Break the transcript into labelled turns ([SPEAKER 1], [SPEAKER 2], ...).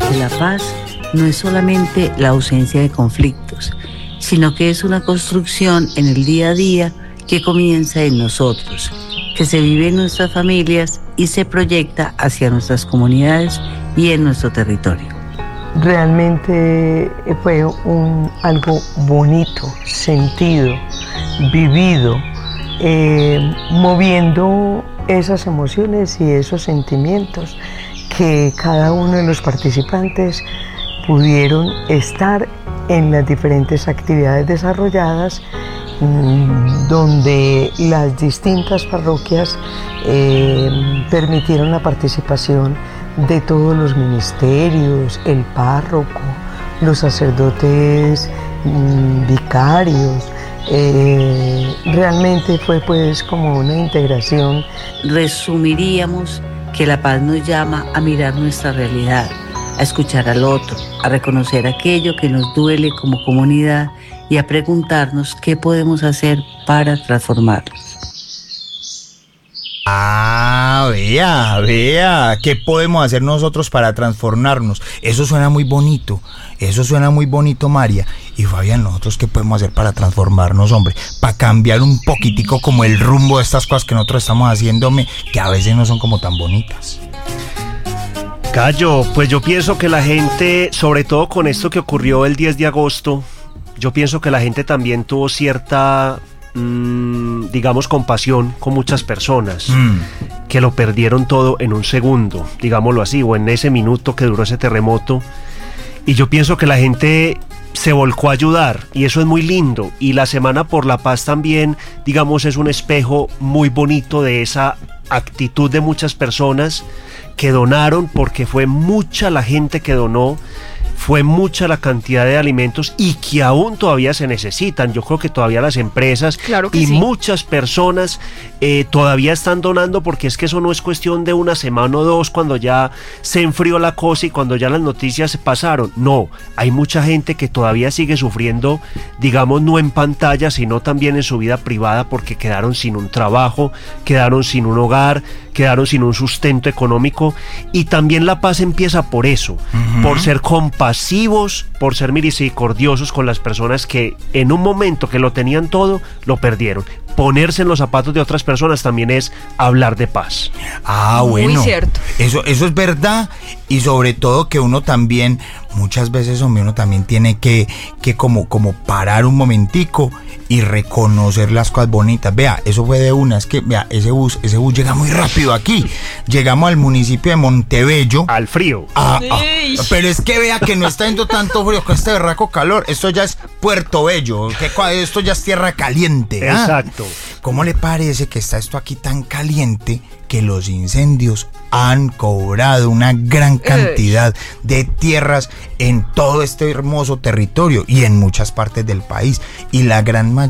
[SPEAKER 1] que la paz no es solamente la ausencia de conflictos, sino que es una construcción en el día a día que comienza en nosotros, que se vive en nuestras familias y se proyecta hacia nuestras comunidades y en nuestro territorio.
[SPEAKER 2] Realmente fue algo bonito, sentido, vivido, moviendo esas emociones y esos sentimientos que cada uno de los participantes pudieron estar en las diferentes actividades desarrolladas, donde las distintas parroquias permitieron la participación de todos los ministerios, el párroco, los sacerdotes vicarios. Realmente fue pues como una integración.
[SPEAKER 1] Resumiríamos que la paz nos llama a mirar nuestra realidad, a escuchar al otro, a reconocer aquello que nos duele como comunidad y a preguntarnos qué podemos hacer para transformarlo.
[SPEAKER 3] Vea, ¿qué podemos hacer nosotros para transformarnos? Eso suena muy bonito, María. Y Fabián, ¿nosotros qué podemos hacer para transformarnos, hombre? Para cambiar un poquitico como el rumbo de estas cosas que nosotros estamos haciéndome, que a veces no son como tan bonitas.
[SPEAKER 4] Gallo, pues yo pienso que la gente, sobre todo con esto que ocurrió el 10 de agosto, yo pienso que la gente también tuvo cierta, digamos, compasión con muchas personas que lo perdieron todo en un segundo, digámoslo así, o en ese minuto que duró ese terremoto. Y yo pienso que la gente se volcó a ayudar y eso es muy lindo. Y la Semana por la Paz también, digamos, es un espejo muy bonito de esa actitud de muchas personas que donaron, porque fue mucha la gente que donó, fue mucha la cantidad de alimentos y que aún todavía se necesitan. Yo creo que todavía las empresas y sí, muchas personas todavía están donando, porque es que eso no es cuestión de una semana o dos cuando ya se enfrió la cosa y cuando ya las noticias se pasaron. No, hay mucha gente que todavía sigue sufriendo, digamos, no en pantalla, sino también en su vida privada, porque quedaron sin un trabajo, quedaron sin un hogar, quedaron sin un sustento económico. Y también la paz empieza por eso, por ser compasivos, por ser misericordiosos con las personas que en un momento que lo tenían todo, lo perdieron. Ponerse en los zapatos de otras personas también es hablar de paz.
[SPEAKER 3] Bueno,
[SPEAKER 5] muy cierto.
[SPEAKER 3] Eso es verdad, y sobre todo que uno también, muchas veces, hombre, uno también tiene que como parar un momentico y reconocer las cosas bonitas. Vea, eso fue de una, es que vea, ese bus llega muy rápido aquí. Llegamos al municipio de Montebello.
[SPEAKER 4] Al frío.
[SPEAKER 3] Pero es que vea que no está yendo tanto frío con este berraco calor. Esto ya es Puerto Bello, esto ya es tierra caliente.
[SPEAKER 4] Exacto.
[SPEAKER 3] ¿Cómo le parece que está esto aquí tan caliente que los incendios han cobrado una gran cantidad de tierras en todo este hermoso territorio y en muchas partes del país? Y la gran mayoría